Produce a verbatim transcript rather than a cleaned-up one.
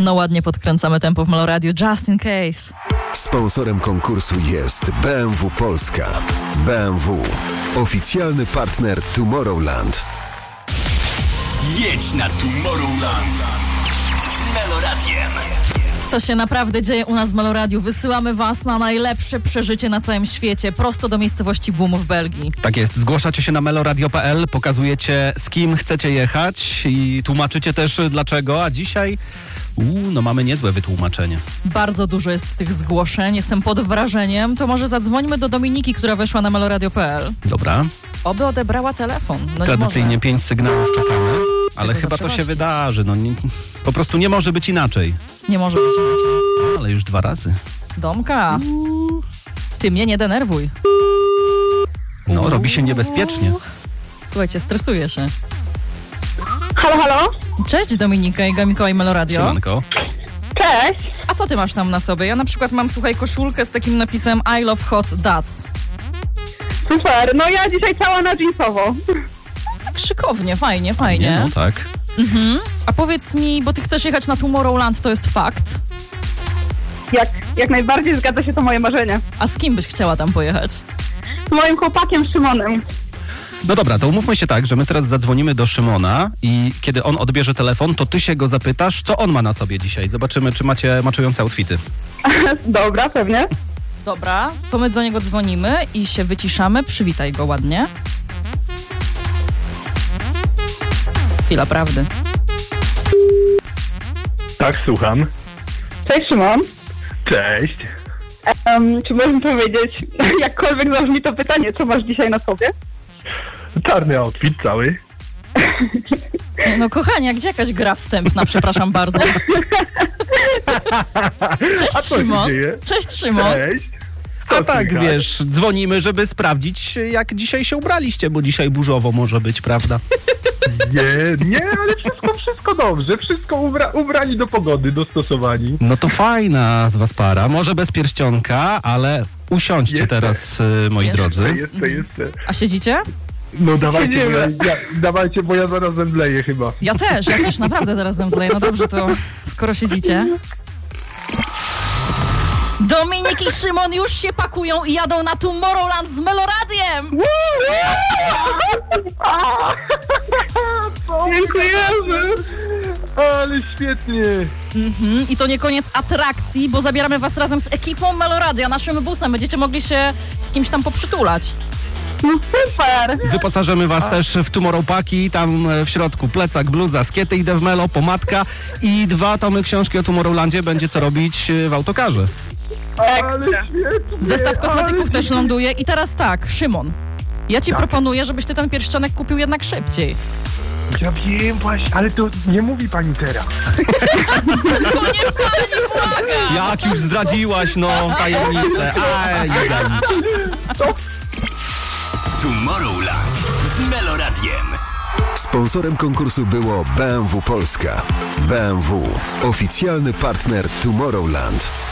No ładnie podkręcamy tempo w Meloradiu, just in case. Sponsorem konkursu jest B M W Polska. B M W. Oficjalny partner Tomorrowland. Jedź na Tomorrowland z Meloradiem. To się naprawdę dzieje u nas w Meloradiu. Wysyłamy was na najlepsze przeżycie na całym świecie, prosto do miejscowości Bum w Belgii. Tak jest, zgłaszacie się na meloradio kropka p l, pokazujecie z kim chcecie jechać i tłumaczycie też dlaczego, a dzisiaj uu, no mamy niezłe wytłumaczenie. Bardzo dużo jest tych zgłoszeń, jestem pod wrażeniem. To może zadzwońmy do Dominiki, która weszła na meloradio kropka p l. Dobra. Oby odebrała telefon. No tradycyjnie pięć sygnałów czekamy, ale chyba to się wydarzy. No, nie, po prostu nie może być inaczej. Nie może być inaczej. Ale już dwa razy. Domka, ty mnie nie denerwuj. No, robi się niebezpiecznie. Słuchajcie, stresuję się. Halo, halo? Cześć Dominika i Mikołaj Meloradio. Siemanko. Cześć. A co ty masz tam na sobie? Ja na przykład mam, słuchaj, koszulkę z takim napisem I love hot dads. Super, no ja dzisiaj cała na jeansowo. Tak szykownie, fajnie, fajnie. Nie, no tak. Mhm. A powiedz mi, bo ty chcesz jechać na Tomorrowland, to jest fakt? Jak, jak najbardziej zgadza się to moje marzenie. A z kim byś chciała tam pojechać? Z moim chłopakiem Szymonem. No dobra, to umówmy się tak, że my teraz zadzwonimy do Szymona i kiedy on odbierze telefon, to ty się go zapytasz, co on ma na sobie dzisiaj. Zobaczymy, czy macie maczujące outfity. Dobra, pewnie. Dobra, to my do niego dzwonimy i się wyciszamy. Przywitaj go ładnie. Chwila prawdy. Tak, słucham. Cześć Szymon. Cześć. Um, czy możesz mi powiedzieć, jakkolwiek zabrzmi to pytanie, co masz dzisiaj na sobie? Czarny outfit cały. No kochanie, a gdzie jakaś gra wstępna, przepraszam bardzo. Cześć A co Szymon. się dzieje? Cześć Szymon. Cześć. A Co tak, słychać? wiesz, dzwonimy, żeby sprawdzić, jak dzisiaj się ubraliście, bo dzisiaj burzowo może być, prawda? Nie, nie, ale wszystko, wszystko dobrze. Wszystko ubra, ubrani do pogody, dostosowani. No to fajna z was para. Może bez pierścionka, ale usiądźcie Jeszcze. teraz, y, moi Jeszcze. drodzy. Jeszcze, jeszcze. A siedzicie? No dawajcie, bo ja, Siedzimy. ja, dawajcie, bo ja zaraz zemdleję chyba. Ja też, ja też naprawdę zaraz zemdleję. No dobrze, to skoro siedzicie. Dominik i Szymon już się pakują i jadą na Tomorrowland z Meloradiem! Dziękujemy. Ale świetnie. Mhm. I to nie koniec atrakcji, bo zabieramy was razem z ekipą Meloradia, naszym busem. Będziecie mogli się z kimś tam poprzytulać. No super. Wyposażymy was też w Tomorrow Paki, tam e, w środku plecak, bluza, skiety, idę w melo, pomadka i dwa tomy książki o Tomorrowlandzie będzie co robić e, w autokarze. Ale świetnie. Zestaw kosmetyków ale też ląduje. I teraz tak, Szymon, ja ci proponuję, żebyś ty ten pierścionek kupił jednak szybciej. Ja wiem właśnie, ale to nie mówi pani teraz. Tylko nie pani błaga! Jak już zdradziłaś, no, tajemnicę. Aj, nie daj. Tomorrowland z Meloradiem. Sponsorem konkursu było B M W Polska. B M W. Oficjalny partner Tomorrowland.